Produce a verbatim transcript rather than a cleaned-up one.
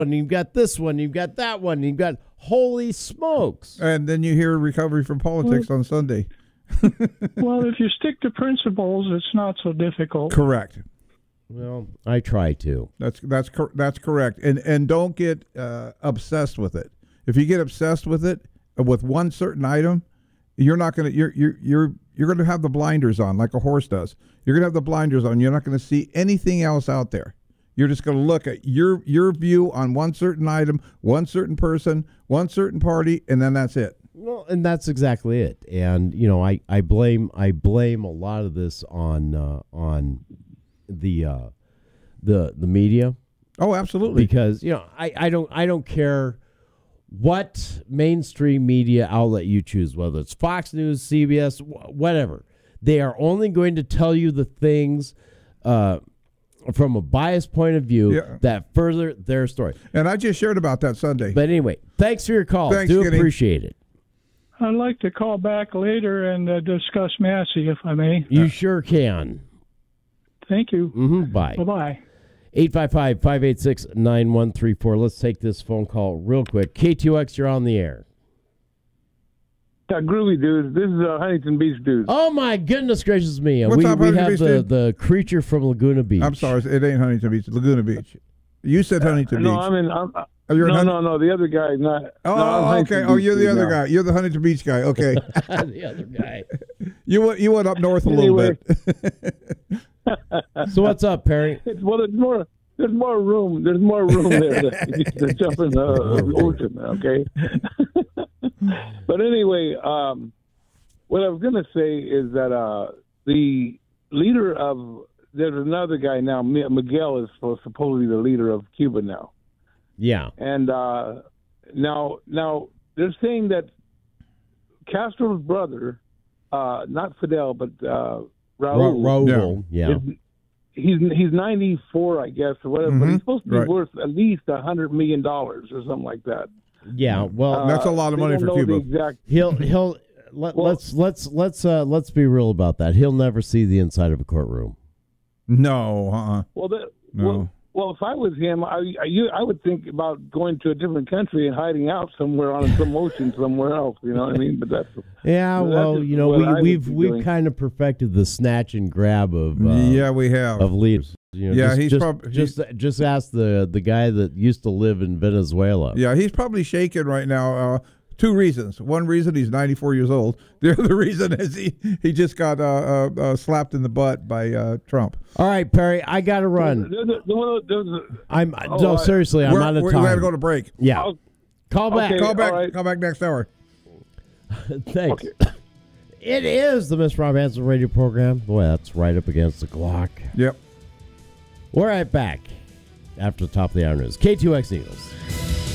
and you've got this one, you've got that one, you've got holy smokes. And then you hear recovery from politics well, on Sunday. Well, if you stick to principles, it's not so difficult. Correct. Well, I try to. That's that's cor- that's correct. And and don't get uh, obsessed with it. If you get obsessed with it, with one certain item, you're not going to you're you're you're you're going to have the blinders on like a horse does. You're going to have the blinders on. You're not going to see anything else out there. You're just going to look at your your view on one certain item, one certain person, one certain party, and then that's it. Well, and that's exactly it. And you know, I, I blame I blame a lot of this on uh, on the uh, the the media. Oh, absolutely. Because you know, I, I don't I don't care what mainstream media outlet you choose, whether it's Fox News, C B S, whatever. They are only going to tell you the things uh, from a biased point of view yeah. that further their story. And I just shared about that Sunday. But anyway, thanks for your call. Thanks, Do Kenny. appreciate it. I'd like to call back later and uh, discuss Massey, if I may. You uh, sure can. Thank you. Mm-hmm. Bye. Bye-bye. eight five five, five eight six, nine one three four. Let's take this phone call real quick. K two X, you're on the air. Yeah, groovy dude. This is uh, Huntington Beach dude. Oh, my goodness gracious me. What's we up, we Huntington have Beach, the, dude? the creature from Laguna Beach. I'm sorry. It ain't Huntington Beach. It's Laguna Beach. You said Huntington uh, no, Beach. I mean, I'm, uh, oh, you're no, Hun- no, no. The other guy is not. Oh, no, okay. Oh, you're the other now. guy. You're the Huntington Beach guy. Okay. The other guy. You went, you went up north a Anyway. little bit. So what's up, Perry? It's, well, there's more. There's more room. There's more room there to, to jump in the ocean. Okay. But anyway, um, what I was going to say is that uh, the leader of there's another guy now. Miguel is supposedly the leader of Cuba now. Yeah. And uh, now, now they're saying that Castro's brother, uh, not Fidel, but uh, Raul. Ra- Raul. Yeah. Is, he's he's ninety-four, I guess, or whatever. Mm-hmm. But he's supposed to be Right. worth at least a hundred million dollars or something like that. Yeah. Well, Uh, That's a lot of they money don't for know Cuba. the exact- he'll he'll let, Well- let's let's let's uh, let's be real about that. He'll never see the inside of a courtroom. No. Uh-uh. Well, the, No. well, well, if I was him, I, I you- I would think about going to a different country and hiding out somewhere on some ocean somewhere else. You know what I mean? But that's Yeah. Well, Well, that's you know, what we I would we've be we've doing. kind of perfected the snatch and grab of uh, yeah, we have. of leaders. You know, Yeah, just, he's just, prob- just just ask the the guy that used to live in Venezuela. Yeah, he's probably shaken right now. Uh, two reasons. One reason, he's ninety-four years old. The other reason is he, he just got uh, uh, uh, slapped in the butt by uh, Trump. All right, Perry, I got to run. There's a- there's a- there's a- I'm Oh, no I- seriously, I'm We're, out of we're, time. we got to go to break. Yeah, I'll- call back. Okay. Call back. all right. Call back next hour. Thanks. It is the Mister Rob Hanson radio program. Boy, that's right up against the clock. Yep. We're right back after the top of the hour news. K two X Eagles.